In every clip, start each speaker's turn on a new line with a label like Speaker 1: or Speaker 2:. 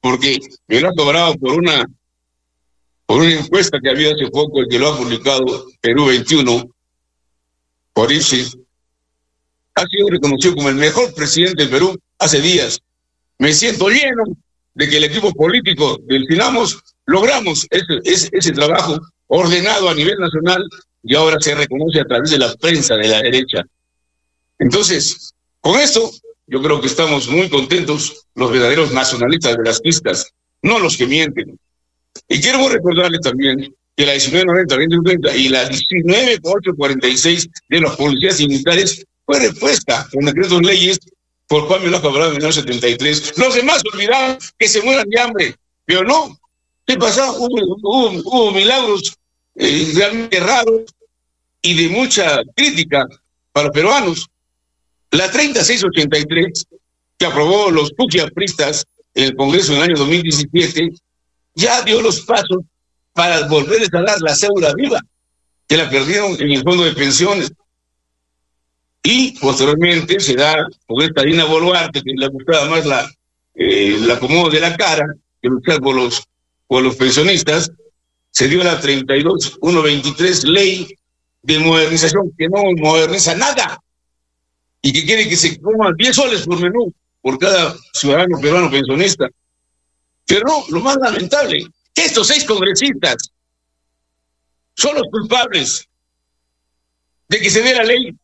Speaker 1: porque me lo ha cobrado por una encuesta que había hace poco, el que lo ha publicado Perú 21, por IPSI. Ha sido reconocido como el mejor presidente del Perú hace días. Me siento lleno de que el equipo político del Finamos logramos ese trabajo ordenado a nivel nacional y ahora se reconoce a través de la prensa de la derecha. Entonces, con esto, yo creo que estamos muy contentos los verdaderos nacionalistas de las pistas, no los que mienten. Y quiero recordarles también que la 1990, 2030 y la 19.846 de los policías y militares fue repuesta con decretos leyes por Juan Velasco Alvarado en 1973. Los demás olvidaron que se mueran de hambre, pero no. ¿Qué pasó? Hubo milagros realmente raros y de mucha crítica para los peruanos. La 3683, que aprobó los puquiapristas en el Congreso en el año 2017, ya dio los pasos para volver a dar la cédula viva, que la perdieron en el fondo de pensiones. Y posteriormente se da con esta Dina Boluarte, que le gustaba más la acomodo de la cara, que luchar por los pensionistas, se dio la 32.123, ley de modernización, que no moderniza nada, y que quiere que se coman 10 soles por menú por cada ciudadano peruano pensionista. Pero no, lo más lamentable, que estos 6 congresistas son los culpables de que se dé la ley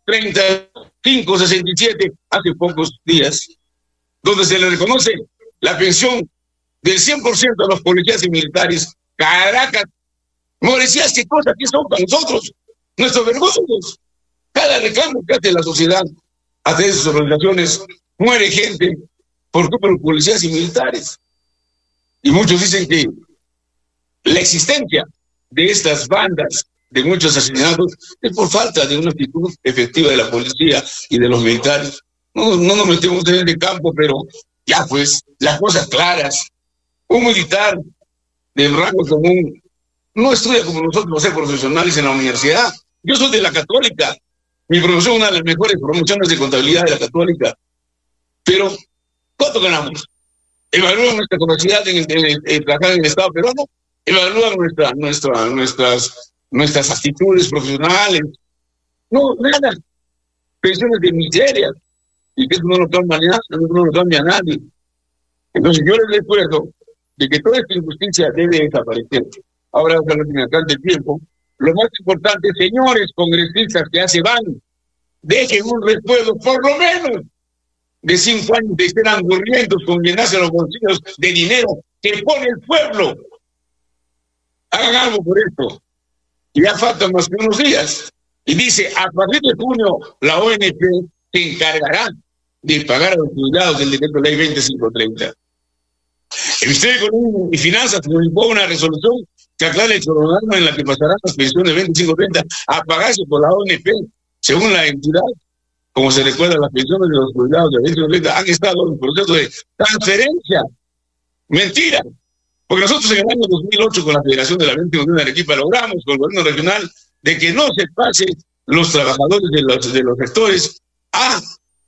Speaker 1: 3567 hace pocos días, donde se le reconoce la pensión del 100% a los policías y militares. Caracas, Morecías, qué cosa que son para nosotros, nuestros vergonzos. Cada reclamo que hace la sociedad, hace sus organizaciones, muere gente por culpa de los policías y militares. Y muchos dicen que la existencia de estas bandas de muchos asesinatos es por falta de una actitud efectiva de la policía y de los militares. No nos metemos en el campo, pero ya pues, las cosas claras. Un militar de rango común no estudia como nosotros los profesionales en la universidad. Yo soy de la Católica. Mi promoción es una de las mejores promociones de contabilidad de la Católica. Pero, ¿cuánto ganamos? Evalúan nuestra capacidad en trabajar en el Estado peruano, evalúan nuestras actitudes profesionales. No, nada. Pensiones de miseria. Y que eso no lo cambia a nadie. Entonces yo les recuerdo de que toda esta injusticia debe desaparecer. Ahora, ojalá que me alcance el tiempo. Lo más importante, señores congresistas que ya se van, dejen un recuerdo, por lo menos, de 5 años de estar angurrientos con llenarse los bolsillos de dinero que pone el pueblo. Hagan algo por esto. Y ya faltan más que unos días. Y dice, a partir de junio, la ONP se encargará de pagar a los jubilados del decreto ley 2530. El Ministerio de Economía y Finanzas publicó una resolución que aclara el cronograma en la que pasarán las pensiones 2530 a pagarse por la ONP, según la entidad. Como se recuerda, las pensiones de los jubilados de 2530 han estado en proceso de transferencia. Mentira. Porque nosotros en el año 2008 con la Federación de la 21 de Arequipa logramos con el gobierno regional de que no se pase los trabajadores de los sectores a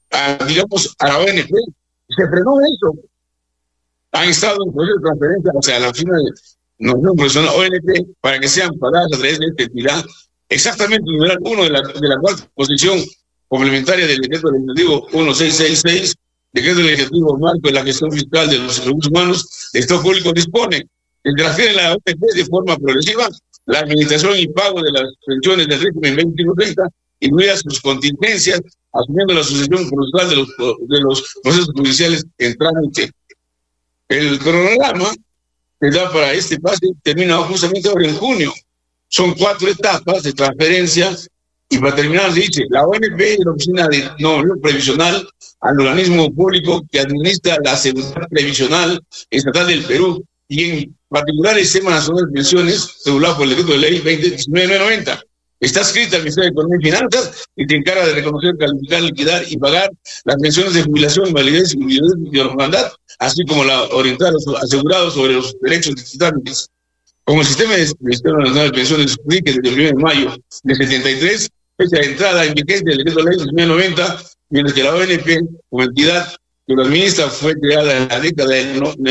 Speaker 1: la ONP. Se frenó eso. Han estado en proceso de transferencia, o sea, a la final no profesional ONP, para que sean pagadas a través de esta entidad. Exactamente el numeral 1 de la cuarta posición complementaria del decreto legislativo 1666, decreto legislativo marco de la gestión fiscal de los recursos humanos, el Estado Público dispone que transfiere a la ONP de forma progresiva la administración y pago de las pensiones del régimen 2530, incluidas sus contingencias, asumiendo la sucesión procesal de los procesos judiciales en trámite. El cronograma que da para este pase termina justamente ahora en junio. Son 4 etapas de transferencia. Y para terminar, dice, la ONP es la Oficina de Nombramiento Previsional al organismo público que administra la seguridad previsional estatal del Perú y en particular el Sistema Nacional de Pensiones, regulado por el decreto de ley 2019-90. Está escrita al Ministerio de Economía y Finanzas y te encarga de reconocer, calificar, liquidar y pagar las pensiones de jubilación, invalidez y orfandad, así como la orientar a los asegurados sobre los derechos digitantes. Como el Sistema Nacional de Pensiones explique desde el 1 de mayo de 73, fecha de entrada en vigencia del decreto de ley 1990, mientras que la ONP, como entidad que lo administra, fue creada en la década de